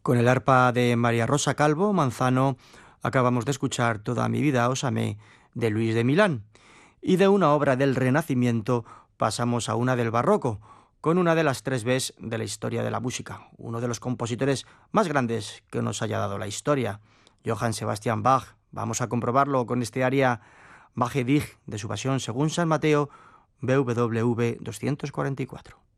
Con el arpa de María Rosa Calvo Manzano acabamos de escuchar Toda mi vida os amé de Luis de Milán. Y de una obra del Renacimiento pasamos a una del Barroco, con una de las 3 Bs de la historia de la música, uno de los compositores más grandes que nos haya dado la historia, Johann Sebastian Bach. Vamos a comprobarlo con este aria Bach dich de su Pasión según San Mateo, BWV 244.